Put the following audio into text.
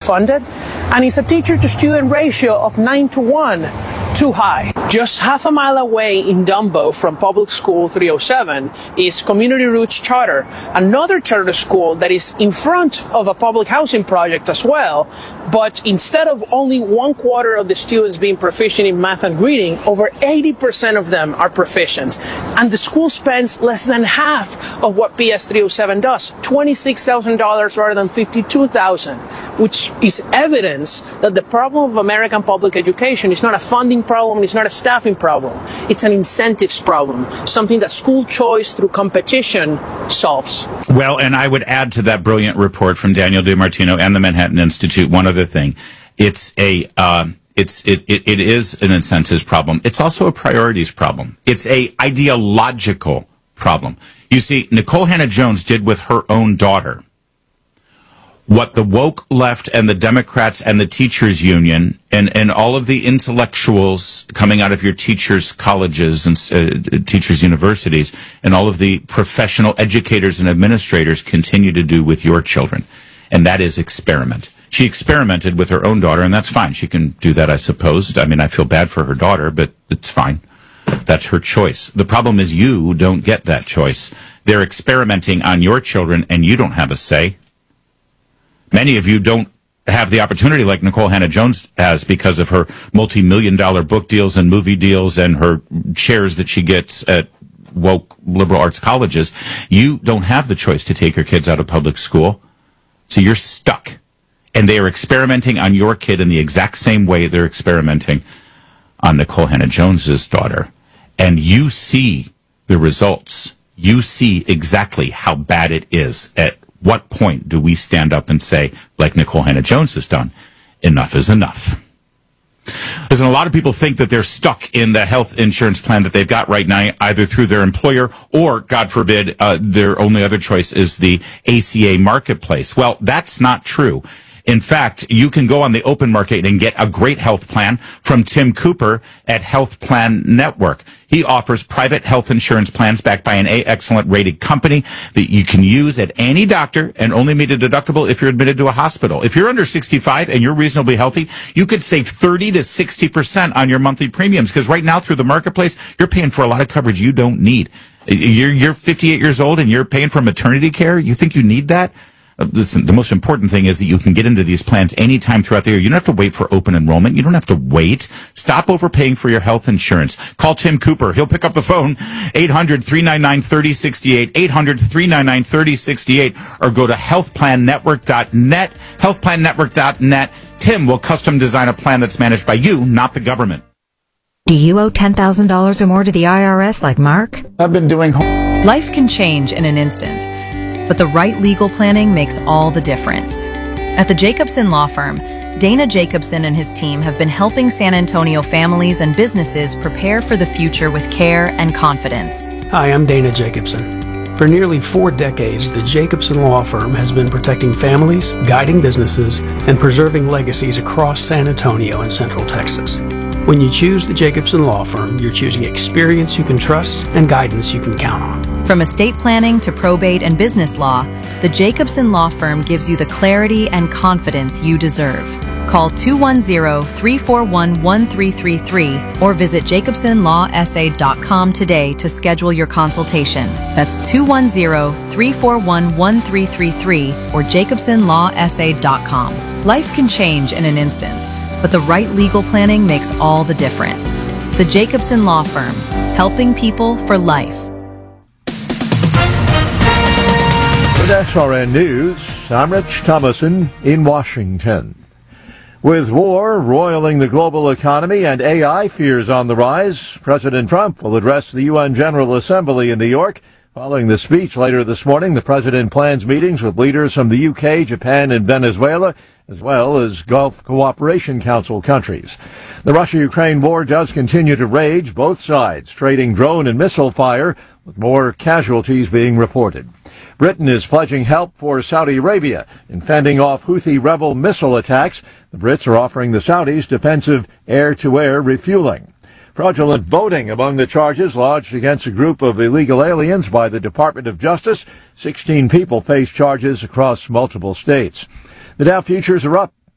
funded, and it's a teacher-to-student ratio of 9-to-1, too high. Just half a mile away in Dumbo from Public School 307 is Community Roots Charter, another charter school that is in front of a public housing project as well, but instead of only 1/4 of the students being proficient in math and reading, over 80% of them are proficient. And the school spends less than half of what PS 307 does, $26,000 rather than $52,000, which is evidence that the problem of American public education is not a funding problem, it's not a staffing problem, it's an incentives problem, something that school choice through competition solves. Well, and I would add to that brilliant report from Daniel DiMartino and the Manhattan Institute one other thing. It is an incentives problem. It's also a priorities problem. It's a ideological problem. You see, Nicole Hannah-Jones did with her own daughter what the woke left and the Democrats and the teachers union and all of the intellectuals coming out of your teachers' colleges and teachers' universities and all of the professional educators and administrators continue to do with your children. And that is experiment. She experimented with her own daughter, and that's fine. She can do that, I suppose. I mean, I feel bad for her daughter, but it's fine. That's her choice. The problem is you don't get that choice. They're experimenting on your children, and you don't have a say. Many of you don't have the opportunity like Nicole Hannah-Jones has because of her multi-million-dollar book deals and movie deals and her chairs that she gets at woke liberal arts colleges. You don't have the choice to take your kids out of public school, so you're stuck. And they are experimenting on your kid in the exact same way they're experimenting on Nicole Hannah-Jones's daughter. And you see the results. You see exactly how bad it is. At what point do we stand up and say, like Nicole Hannah-Jones has done, enough is enough? Listen, a lot of people think that they're stuck in the health insurance plan that they've got right now, either through their employer or, God forbid, their only other choice is the ACA marketplace. Well, that's not true. In fact, you can go on the open market and get a great health plan from Tim Cooper at Health Plan Network. He offers private health insurance plans backed by an excellent rated company that you can use at any doctor and only meet a deductible if you're admitted to a hospital. If you're under 65 and you're reasonably healthy, you could save 30 to 60% on your monthly premiums, because right now through the marketplace, you're paying for a lot of coverage you don't need. You're 58 years old and you're paying for maternity care. You think you need that? Listen, the most important thing is that you can get into these plans anytime throughout the year. You don't have to wait for open enrollment. You don't have to wait. Stop overpaying for your health insurance. Call Tim Cooper. He'll pick up the phone, 800-399-3068, 800-399-3068, or go to healthplannetwork.net, healthplannetwork.net. Tim will custom design a plan that's managed by you, not the government. Do you owe $10,000 or more to the IRS like Mark? I've been doing... Life can change in an instant, but the right legal planning makes all the difference. At the Jacobson Law Firm, Dana Jacobson and his team have been helping San Antonio families and businesses prepare for the future with care and confidence. Hi, I'm Dana Jacobson. For nearly 4 decades, the Jacobson Law Firm has been protecting families, guiding businesses, and preserving legacies across San Antonio and Central Texas. When you choose the Jacobson Law Firm, you're choosing experience you can trust and guidance you can count on. From estate planning to probate and business law, the Jacobson Law Firm gives you the clarity and confidence you deserve. Call 210-341-1333 or visit jacobsonlawsa.com today to schedule your consultation. That's 210-341-1333 or jacobsonlawsa.com. Life can change in an instant, but the right legal planning makes all the difference. The Jacobson Law Firm, helping people for life. With SRN News, I'm Rich Thomason in Washington. With war roiling the global economy and AI fears on the rise, President Trump will address the UN General Assembly in New York. Following the speech later this morning, the president plans meetings with leaders from the UK, Japan, and Venezuela, as well as Gulf Cooperation Council countries. The Russia-Ukraine war does continue to rage, both sides trading drone and missile fire, with more casualties being reported. Britain is pledging help for Saudi Arabia in fending off Houthi rebel missile attacks. The Brits are offering the Saudis defensive air-to-air refueling. Fraudulent voting among the charges lodged against a group of illegal aliens by the Department of Justice. 16 people face charges across multiple states. The Dow futures are up